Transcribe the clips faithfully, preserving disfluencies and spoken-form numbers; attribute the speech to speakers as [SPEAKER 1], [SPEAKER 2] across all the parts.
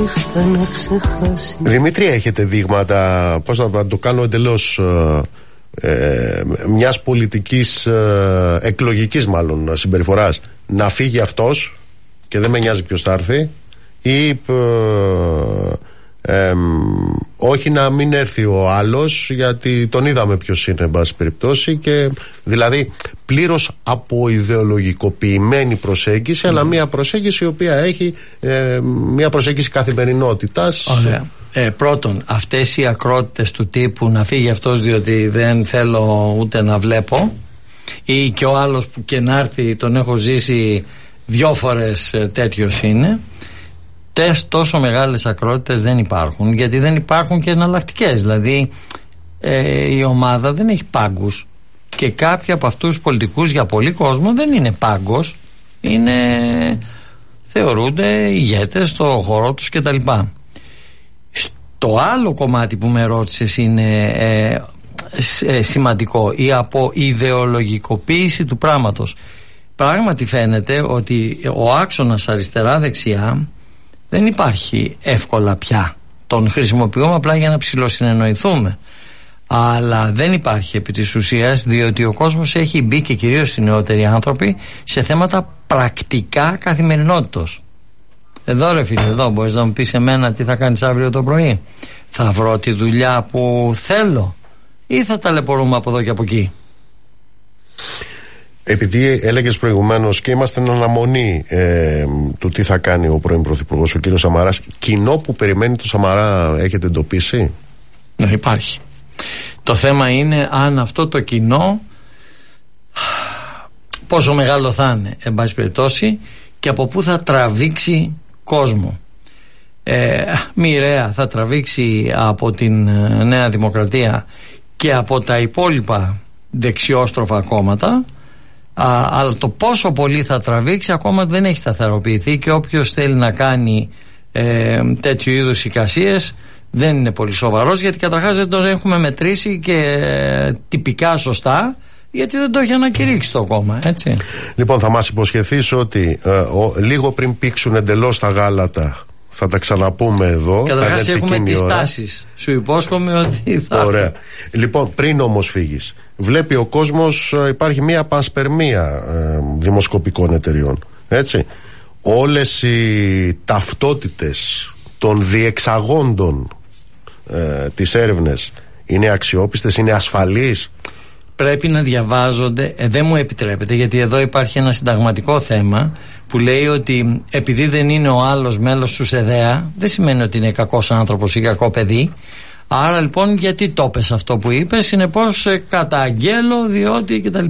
[SPEAKER 1] νύχτα να ξεχάσει.
[SPEAKER 2] Δημήτρη, έχετε δείγματα, πώς να το κάνω εντελώς, ε, ε, μιας πολιτικής, ε, εκλογικής μάλλον συμπεριφοράς, να φύγει αυτός και δεν με νοιάζει ποιος θα έρθει, ή ε, ε, όχι να μην έρθει ο άλλος γιατί τον είδαμε ποιος είναι εν πάση περιπτώσει, και δηλαδή πλήρως αποειδεολογικοποιημένη προσέγγιση, mm. αλλά μια προσέγγιση η οποία έχει ε, μια προσέγγιση καθημερινότητας.
[SPEAKER 3] Ωραία. Ε, πρώτον, αυτές οι ακρότητες του τύπου να φύγει αυτός διότι δεν θέλω ούτε να βλέπω, ή και ο άλλος που και να έρθει τον έχω ζήσει δυο φορές, τέτοιος είναι. Τες τόσο μεγάλες ακρότητες δεν υπάρχουν, γιατί δεν υπάρχουν και εναλλακτικές. Δηλαδή ε, η ομάδα δεν έχει πάγκους, και κάποιοι από αυτούς τους πολιτικούς για πολύ κόσμο δεν είναι πάγκος, είναι, θεωρούνται ηγέτες στο χώρο τους κτλ. Στο άλλο κομμάτι που με ρώτησες είναι ε, ε, σημαντικό, η αποειδεολογικοποίηση του πράγματος. Πράγματι φαίνεται ότι ο άξονας αριστερά-δεξιά δεν υπάρχει εύκολα πια. Τον χρησιμοποιούμε απλά για να ψηλοσυνεννοηθούμε. Αλλά δεν υπάρχει επί της ουσίας, διότι ο κόσμος έχει μπει, και κυρίως οι νεότεροι άνθρωποι, σε θέματα πρακτικά καθημερινότητος. Εδώ ρε φίλε, εδώ μπορείς να μου πεις εμένα τι θα κάνεις αύριο το πρωί? Θα βρω τη δουλειά που θέλω ή θα ταλαιπωρούμε από εδώ και από εκεί?
[SPEAKER 2] Επειδή έλεγες προηγουμένως και είμαστε εν αναμονή ε, του τι θα κάνει ο πρώην Πρωθυπουργός, ο κύριος Σαμαράς, κοινό που περιμένει το Σαμαρά έχετε εντοπίσει?
[SPEAKER 3] Ναι, υπάρχει. Το θέμα είναι αν αυτό το κοινό πόσο μεγάλο θα είναι, εν πάση περιπτώσει, και από πού θα τραβήξει κόσμο. Ε, μοιραία θα τραβήξει από την Νέα Δημοκρατία και από τα υπόλοιπα δεξιόστροφα κόμματα. Α, αλλά το πόσο πολύ θα τραβήξει ακόμα δεν έχει σταθεροποιηθεί, και όποιος θέλει να κάνει ε, τέτοιου είδους εικασίες δεν είναι πολύ σοβαρός, γιατί καταρχάς δεν τον έχουμε μετρήσει και ε, τυπικά σωστά, γιατί δεν το έχει ανακηρύξει το κόμμα, έτσι. Λοιπόν, θα μας υποσχεθείς ότι ε, ο, λίγο πριν πήξουν εντελώς τα γάλατα θα τα ξαναπούμε εδώ. Καταρχάς έχουμε τις τάσεις. Σου υπόσχομαι ότι θα...
[SPEAKER 2] Ωραία. Λοιπόν, πριν όμως φύγεις, βλέπει ο κόσμος, υπάρχει μια πανσπερμία ε, δημοσκοπικών εταιριών, έτσι. Όλες οι ταυτότητες των διεξαγόντων ε, τις έρευνες είναι αξιόπιστες, είναι ασφαλείς?
[SPEAKER 3] Πρέπει να διαβάζονται, ε, δεν μου επιτρέπεται, γιατί εδώ υπάρχει ένα συνταγματικό θέμα που λέει ότι επειδή δεν είναι ο άλλος μέλος του ΣΕΔΕΑ, δεν σημαίνει ότι είναι κακός άνθρωπος ή κακό παιδί. Άρα λοιπόν, γιατί το πες αυτό που είπες, συνεπώς ε, καταγγέλλω διότι κτλ.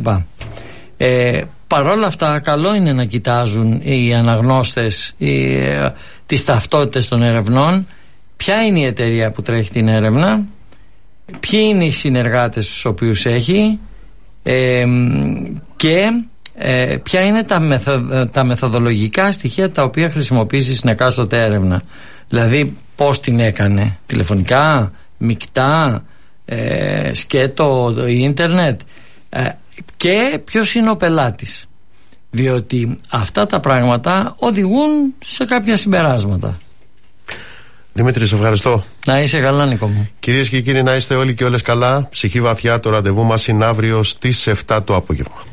[SPEAKER 3] Ε, παρόλα αυτά, καλό είναι να κοιτάζουν οι αναγνώστες οι, ε, τις ταυτότητες των ερευνών, ποια είναι η εταιρεία που τρέχει την έρευνα, ποιοι είναι οι συνεργάτες τους οποίους έχει, ε, και ε, ποια είναι τα, μεθο, τα μεθοδολογικά στοιχεία τα οποία χρησιμοποιήσει στην εκάστοτε έρευνα. Δηλαδή πώς την έκανε, τηλεφωνικά, μεικτά, ε, σκέτο, ίντερνετ, ε, και ποιος είναι ο πελάτης, διότι αυτά τα πράγματα οδηγούν σε κάποια συμπεράσματα.
[SPEAKER 2] Δημήτρη, σε ευχαριστώ.
[SPEAKER 3] Να είσαι καλά, Νίκο μου.
[SPEAKER 2] Κυρίες και κύριοι, να είστε όλοι και όλες καλά. Ψυχή βαθιά, το ραντεβού μας είναι αύριο στις εφτά το απόγευμα.